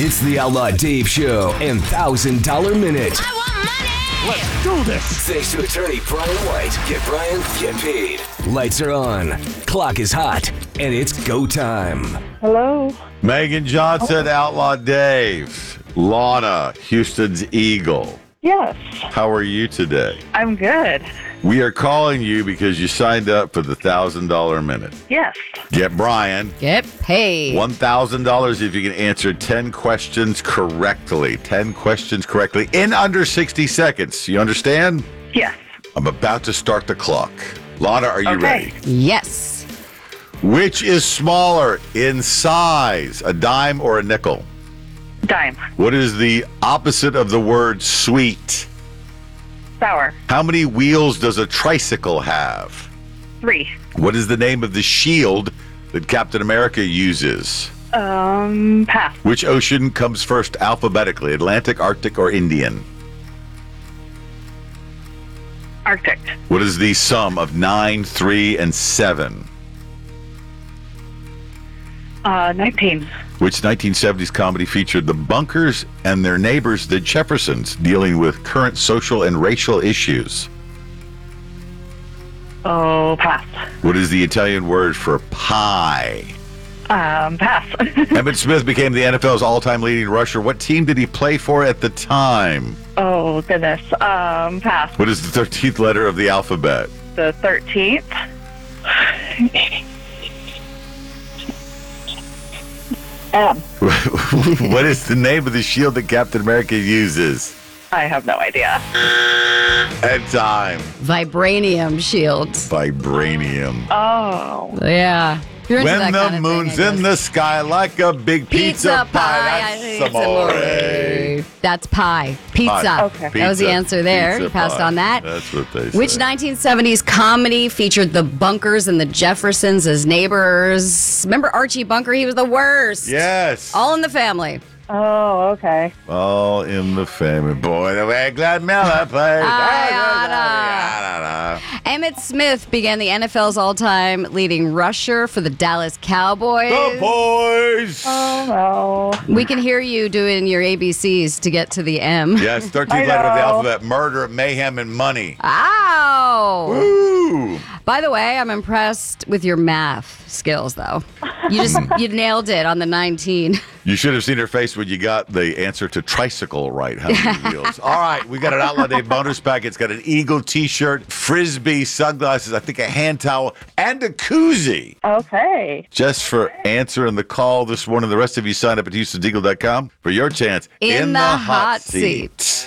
It's the Outlaw Dave Show and $1,000 Minute. I want money! Let's do this! Thanks to attorney Brian White. Get Brian, get paid. Lights are on, clock is hot, and it's go time. Hello. Megan Johnson, Outlaw Dave. Lana, Houston's Eagle. Yes, How are you today? I'm good. We are calling you because you signed up for the $1,000 Minute. Yes. Get Brian Get paid. $1,000 if you can answer 10 questions correctly. 10 questions correctly in under 60 seconds. You understand? Yes. I'm about to start the clock. Lana, are you Okay. ready? Yes. Which is smaller in size, a dime or a nickel? Dime. What is the opposite of the word sweet? Sour. How many wheels does a tricycle have? 3. What is the name of the shield that Captain America uses? Pass. Which ocean comes first alphabetically, Atlantic, Arctic, or Indian? Arctic. What is the sum of 9, 3, and 7? 19. Which 1970s comedy featured the Bunkers and their neighbors, the Jeffersons, dealing with current social and racial issues? Oh, pass. What is the Italian word for pie? Pass. Emmitt Smith became the NFL's all-time leading rusher. What team did he play for at the time? Oh, goodness. Pass. What is the 13th letter of the alphabet? The 13th. M. What is the name of the shield that Captain America uses? I have no idea. And time. Vibranium shields. Vibranium. Oh. Yeah. You're into When that the kind of moon's thing, I in guess. the sky like a big pizza pie, I that's think it's amore. amore. That's pie. Pizza. Pie. Okay. That was the Pizza. answer there. Pizza You passed pie. on that. That's what they Which say. 1970s comedy featured the Bunkers and the Jeffersons as neighbors? Remember Archie Bunker? He was the worst. Yes. All in the Family. Oh, okay. All in the family. Boy, the way Glad Miller plays. Emmitt Smith began the NFL's all-time leading rusher for the Dallas Cowboys. The boys. Oh, no. We can hear you doing your ABCs to get to the M. Yes, 13th I letter of the know. alphabet. Murder, mayhem, and money. Ow! Woo! By the way, I'm impressed with your math skills, though. You nailed it on the 19. You should have seen her face when you got the answer to tricycle right. How many wheels? All right, we got an Outlaw Day bonus pack. It's got an Eagle t-shirt, Frisbee sunglasses, I think a hand towel, and a koozie. Okay. Just for answering the call this morning. The rest of you sign up at HoustonEagle.com for your chance In the hot seat.